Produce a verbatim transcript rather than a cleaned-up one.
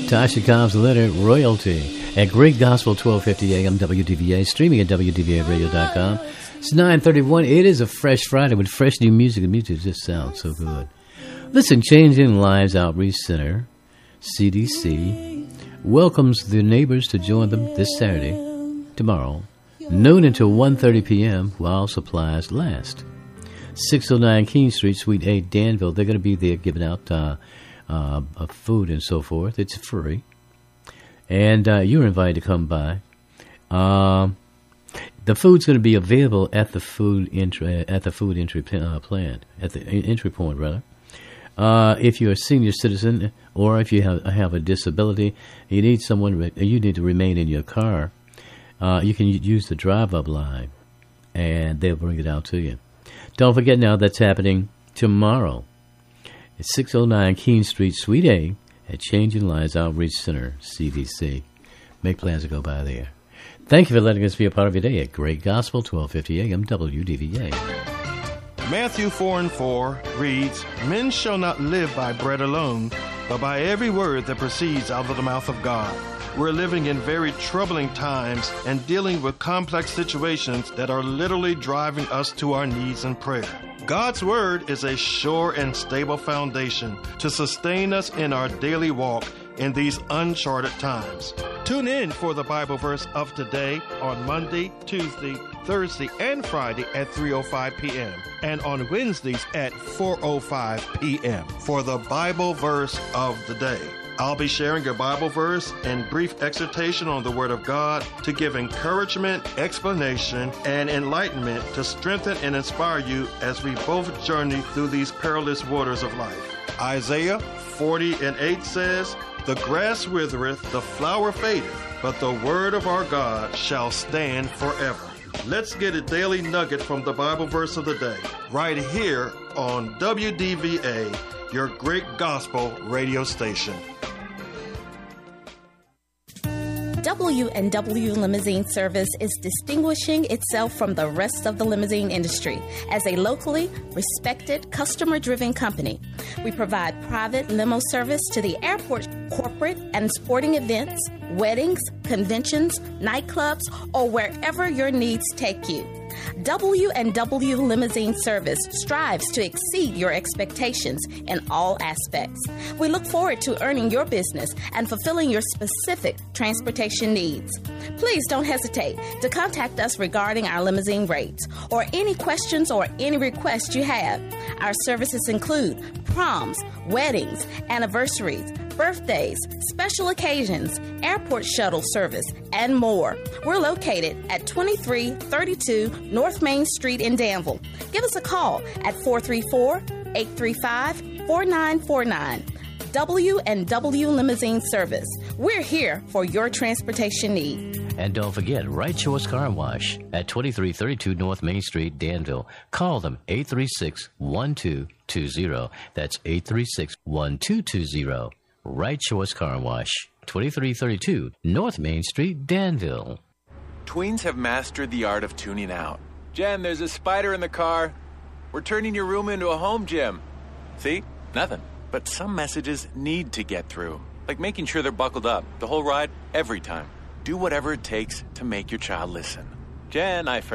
Tasha Cobbs Leonard, Royalty, at Great Gospel, twelve fifty A M W D V A, streaming at W D V A radio dot com. It's nine thirty-one. It is a fresh Friday with fresh new music. The music just sounds so good. Listen, Changing Lives Outreach Center, C D C, welcomes the neighbors to join them this Saturday, tomorrow, noon until one thirty p.m. while supplies last. six oh nine King Street, Suite eight, Danville. They're going to be there giving out uh, uh, food and so forth. It's free. And uh, you're invited to come by. Um, the food's going to be available at the food entry, at the food entry uh, plant, at the entry point, rather. Uh, if you're a senior citizen or if you have, have a disability, you need someone, you need to remain in your car, uh, you can use the drive-up line, and they'll bring it out to you. Don't forget now, that's happening tomorrow at six oh nine Keene Street, Suite A, at Changing Lives Outreach Center, C D C. Make plans to go by there. Thank you for letting us be a part of your day at Great Gospel, twelve fifty A M W D V A. Matthew four and four reads, Men shall not live by bread alone, but by every word that proceeds out of the mouth of God. We're living in very troubling times and dealing with complex situations that are literally driving us to our knees in prayer. God's Word is a sure and stable foundation to sustain us in our daily walk in these uncharted times. Tune in for the Bible verse of today on Monday, Tuesday, Thursday, and Friday at three oh five p.m. and on Wednesdays at four oh five p.m. for the Bible verse of the day. I'll be sharing a Bible verse and brief exhortation on the Word of God to give encouragement, explanation, and enlightenment to strengthen and inspire you as we both journey through these perilous waters of life. Isaiah forty and eight says, The grass withereth, the flower fadeth, but the word of our God shall stand forever. Let's get a daily nugget from the Bible verse of the day, right here on W D V A, your Great Gospel radio station. W and W Limousine Service is distinguishing itself from the rest of the limousine industry as a locally respected, customer-driven company. We provide private limo service to the airport, corporate and sporting events, weddings, conventions, nightclubs, or wherever your needs take you. W and W Limousine Service strives to exceed your expectations in all aspects. We look forward to earning your business and fulfilling your specific transportation needs. Please don't hesitate to contact us regarding our limousine rates or any questions or any requests you have. Our services include proms, weddings, anniversaries, birthdays, special occasions, airport shuttle service, and more. We're located at twenty-three thirty-two North Main Street in Danville. Give us a call at four three four, eight three five, four nine four nine. W and W Limousine Service. We're here for your transportation need. And don't forget, Right Choice Car Wash at twenty-three thirty-two North Main Street, Danville. Call them eight three six, one two two zero. That's eight three six, one two two zero. Right Choice Car Wash, twenty-three thirty-two North Main Street, Danville. Tweens have mastered the art of tuning out. Jen, there's a spider in the car. We're turning your room into a home gym. See? Nothing. But some messages need to get through, like making sure they're buckled up the whole ride, every time. Do whatever it takes to make your child listen. Jen, I